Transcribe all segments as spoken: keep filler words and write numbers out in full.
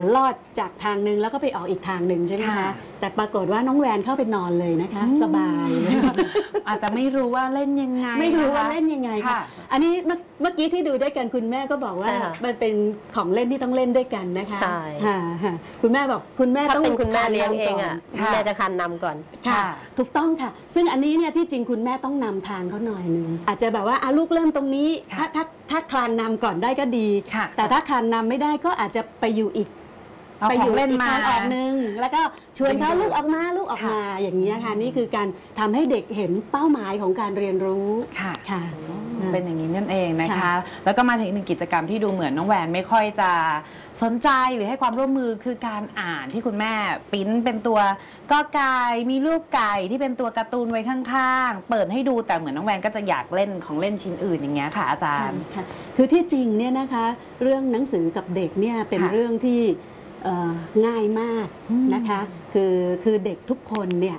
ลอดจากทางหนึ่งแล้วก็ไปออกอีกทางหนึ่งใช่ไหมคะแต่ปรากฏว่าน้องแวนเข้าไปนอนเลยนะคะสบายอาจจะไม่รู้ว่าเล่นยังไงไม่รู้ว่าเล่นยังไงค่ะอันนี้เมื่อกี้ที่ดูด้วยกันคุณแม่ก็บอกว่ามันเป็นของเล่นที่ต้องเล่นด้วยกันนะคะใช่คุณแม่บอกคุณแม่ต้องเป็นคุณแม่เลี้ยงเองอ่ะแม่จะคันนำก่อนค่ะถูกต้องค่ะซึ่งอันนี้เนี่ยที่จริงคุณแม่ต้องนำทางเขาหน่อยหนึ่งอาจจะแบบว่าลูกเริ่มตรงนี้ถ้าถ้าถ้าคลานนำก่อนได้ก็ดีแต่ถ้าคลานนำไม่ได้ก็อาจจะไปอยู่อีกไปอยู่อีกทางออกหนึ่งแล้วก็ชวนเขาลูกออกมาลูกออกมาอย่างนี้ค่ะนี่คือการทำให้เด็กเห็นเป้าหมายของการเรียนรู้ค่ะค่ะเป็นอย่างนี้นั่นเองนะคะแล้วก็มาถึงหนึ่งกิจกรรมที่ดูเหมือนน้องแหวนไม่ค่อยจะสนใจหรือให้ความร่วมมือคือการอ่านที่คุณแม่ปิ้นเป็นตัวกอไก่มีรูปไก่ที่เป็นตัวการ์ตูนไว้ข้างๆเปิดให้ดูแต่เหมือนน้องแหวนก็จะอยากเล่นของเล่นชิ้นอื่นอย่างเงี้ยค่ะอาจารย์ค่ะคือที่จริงเนี่ยนะคะเรื่องหนังสือกับเด็กเนี่ยเป็นเรื่องที่ง่ายมากนะคะคือคือเด็กทุกคนเนี่ย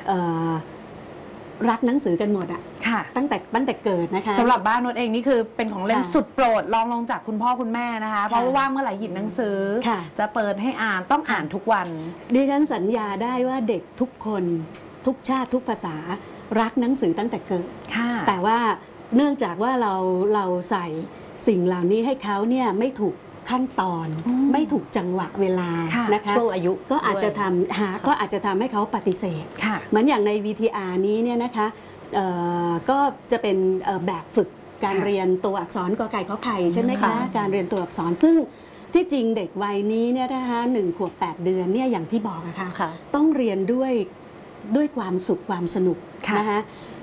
รักหนังสือกันหมดอะตั้งแต่ตั้งแต่เกิดนะคะสำหรับบ้านนวดเองนี่คือเป็นของเล่นสุดโปรดลองลงจากคุณพ่อคุณแม่นะคะเพราะว่าว่างเมื่อไหร่หยิบหนังสือจะเปิดให้อ่านต้องอ่านทุกวันดิฉันสัญญาได้ว่าเด็กทุกคนทุกชาติทุกภาษารักหนังสือตั้งแต่เกิดแต่ว่าเนื่องจากว่าเราเราใส่สิ่งเหล่านี้ให้เขาเนี่ยไม่ถูกขั้นตอนไม่ถูกจังหวะเวลานะคะช่วงอายุก็อาจจะทำหาก็อาจจะทำให้เขาปฏิเสธเหมือนอย่างใน วี ที อาร์ นี้เนี่ยนะคะก็จะเป็นแบบฝึกการเรียนตัวอักษรกอไก่ขอไข่ใช่ไหมคะการเรียนตัวอักษรซึ่งที่จริงเด็กวัยนี้เนี่ยนะคะหนึ่งขวบแปดเดือนเนี่ยอย่างที่บอกอะค่ะต้องเรียนด้วยด้วยความสุขความสนุกนะคะ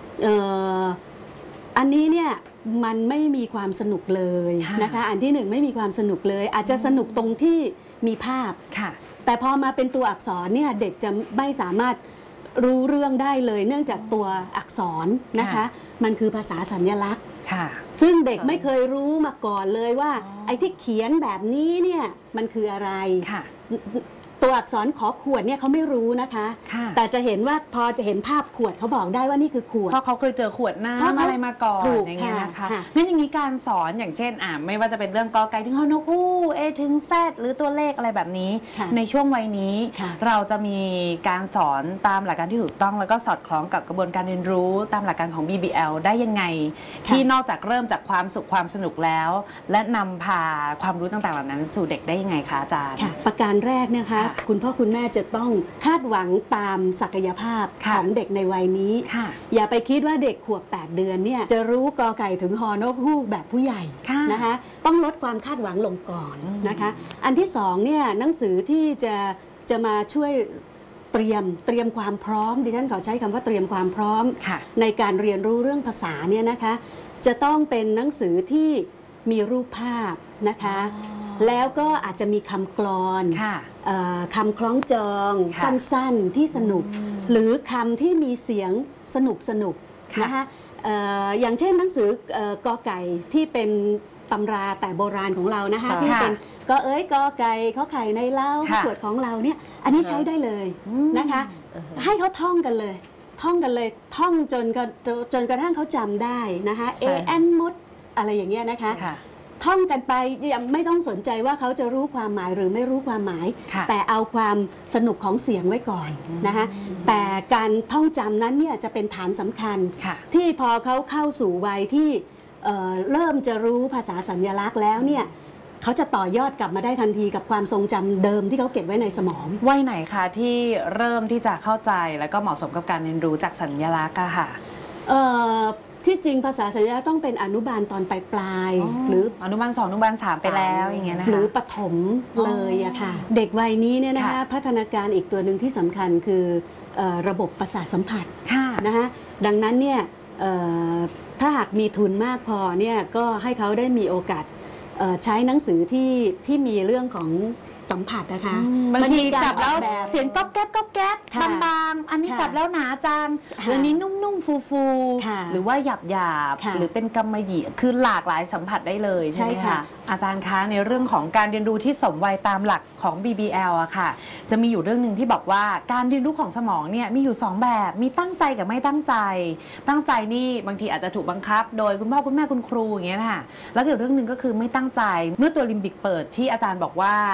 อันนี้เนี่ยมันไม่มีความสนุกเลยนะคะอันที่หนึ่งไม่มีความสนุกเลยอาจจะสนุกตรงที่มีภาพแต่พอมาเป็นตัวอักษรเนี่ยเด็กจะไม่สามารถรู้เรื่องได้เลยเนื่องจากตัวอักษรนะคะมันคือภาษาสัญลักษณ์ซึ่งเด็กไม่เคยรู้มาก่อนเลยว่าไอ้ที่เขียนแบบนี้เนี่ยมันคืออะไรตัวอักษรขอขวดเนี่ยเขาไม่รู้นะคะแต่จะเห็นว่าพอจะเห็นภาพขวดเขาบอกได้ว่านี่คือขวดเพราะเขาเคยเจอขวดน้ำอะไรมาก่อนอย่างเงี้ยนะคะนั่นอย่างนี้การสอนอย่างเช่นอ่าไม่ว่าจะเป็นเรื่องกอไก่ถึงฮอนกฮูกเอถึงแซดหรือตัวเลขอะไรแบบนี้ในช่วงวัยนี้เราจะมีการสอนตามหลักการที่ถูกต้องแล้วก็สอดคล้องกับกระบวนการเรียนรู้ตามหลักการของ บี บี แอล ได้ยังไงที่นอกจากเริ่มจากความสุขความสนุกแล้วและนำพาความรู้ต่างๆเหล่านั้นสู่เด็กได้ยังไงคะอาจารย์ประการแรกนะคะคุณพ่อคุณแม่จะต้องคาดหวังตามศักยภาพของเด็กในวัยนี้อย่าไปคิดว่าเด็กขวบแปดเดือนเนี่ยจะรู้กอไก่ถึงฮอนกฮูกแบบผู้ใหญ่นะคะต้องลดความคาดหวังลงก่อนนะคะอันที่สองเนี่ยหนังสือที่จะจะมาช่วยเตรียมเตรียมความพร้อมดิฉันขอใช้คำว่าเตรียมความพร้อมในการเรียนรู้เรื่องภาษาเนี่ยนะคะจะต้องเป็นหนังสือที่มีรูปภาพนะคะแล้วก็อาจจะมีคำกลอนคำคล้องจองสั้นๆที่สนุกหรือคำที่มีเสียงสนุกสนุกนะคะอย่างเช่นหนังสือกอไก่ที่เป็นตำราแต่โบราณของเรานะคะที่เป็นกอเอ้ยกอไก่ขอไข่ในเล้าขวดของเราเนี่ยอันนี้ใช้ได้เลยนะคะให้เขาท่องกันเลยท่องกันเลยท่องจนจนกระทั่งเขาจำได้นะคะเอแอนมดอะไรอย่างเงี้ยนะคะท่องกันไปยังไม่ต้องสนใจว่าเขาจะรู้ความหมายหรือไม่รู้ความหมายแต่เอาความสนุกของเสียงไว้ก่อนนะคะแต่การท่องจำนั้นเนี่ยจะเป็นฐานสำคัญที่พอเขาเข้าสู่วัยที่เ, เริ่มจะรู้ภาษาสัญลักษณ์แล้วเนี่ยเขาจะต่อยอดกลับมาได้ทันทีกับความทรงจำเดิมที่เขาเก็บไว้ในสมองวัยไหนคะที่เริ่มที่จะเข้าใจและก็เหมาะสมกับการเรียนรู้จากสัญลักษณ์ค่ะที่จริงภาษาสัญลักษณ์ต้องเป็นอนุบาลตอนปลายปลายหรืออนุบาลสองอนุบาลสามไปแล้วอย่างเงี้ยนะคะหรือประถมเลยอะค่ะเด็กวัยนี้เนี่ยนะคะพัฒนาการอีกตัวหนึ่งที่สำคัญคือระบบประสาทสัมผัสนะคะดังนั้นเนี่ยถ้าหากมีทุนมากพอเนี่ยก็ให้เขาได้มีโอกาสใช้หนังสือที่ที่มีเรื่องของสัมผัสนะคะบางทีจับแล้วเสียงก๊อบแก๊บก๊อบแก๊บบางๆอันนี้จับแล้วหนาจังเรื่องนี้นุ่มๆฟูๆหรือว่าหยาบหยาบหรือเป็นกำมะหยี่คือหลากหลายสัมผัสได้เลยใช่ไหมคะอาจารย์คะในเรื่องของการเรียนรู้ที่สมวัยตามหลักของ บี บี แอล อะค่ะจะมีอยู่เรื่องหนึ่งที่บอกว่าการเรียนรู้ของสมองเนี่ยมีอยู่สองแบบมีตั้งใจกับไม่ตั้งใจตั้งใจนี่บางทีอาจจะถูกบังคับโดยคุณพ่อคุณแม่คุณครูอย่างเงี้ยค่ะแล้วอีกเรื่องหนึ่งก็คือไม่ตั้งใจเมื่อตัวลิมบิกเปิดที่อาจารย์บอกว่ามี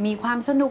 มีความสนุก